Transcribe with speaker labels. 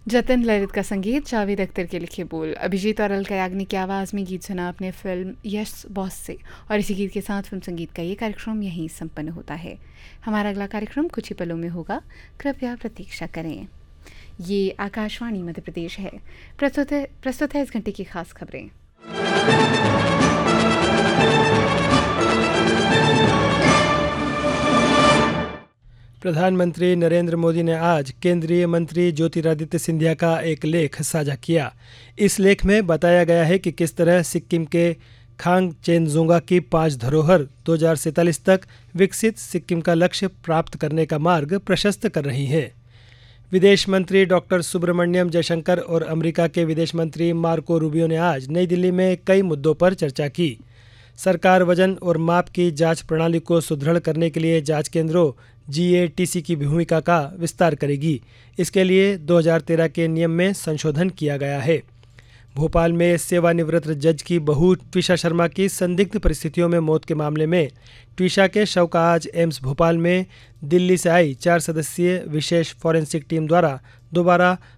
Speaker 1: जतिन ललित का संगीत, जावेद अख्तर के लिखे बोल, अभिजीत और अलका याग्निक की आवाज़ में गीत सुना अपने फिल्म यस बॉस से। और इसी गीत के साथ फिल्म संगीत का ये कार्यक्रम यहीं संपन्न होता है। हमारा अगला कार्यक्रम कुछ ही पलों में होगा, कृपया प्रतीक्षा करें। ये आकाशवाणी मध्य प्रदेश है। प्रस्तुत है इस घंटे की खास खबरें।
Speaker 2: प्रधानमंत्री नरेंद्र मोदी ने आज केंद्रीय मंत्री ज्योतिरादित्य सिंधिया का एक लेख साझा किया। इस लेख में बताया गया है कि किस तरह सिक्किम के खांगचेनजोंगा की 5 धरोहर 2047 तक विकसित सिक्किम का लक्ष्य प्राप्त करने का मार्ग प्रशस्त कर रही हैं। विदेश मंत्री डॉक्टर सुब्रमण्यम जयशंकर और अमेरिका के विदेश मंत्री मार्को रूबियो ने आज नई दिल्ली में कई मुद्दों पर चर्चा की। सरकार वजन और माप की जांच प्रणाली को सुदृढ़ करने के लिए जांच केंद्रों GATC की भूमिका का विस्तार करेगी। इसके लिए 2013 के नियम में संशोधन किया गया है। भोपाल में सेवानिवृत्त जज की बहू ट्विशा शर्मा की संदिग्ध परिस्थितियों में मौत के मामले में ट्विशा के शव का आज एम्स भोपाल में दिल्ली से आई 4 सदस्यीय विशेष फॉरेंसिक टीम द्वारा दोबारा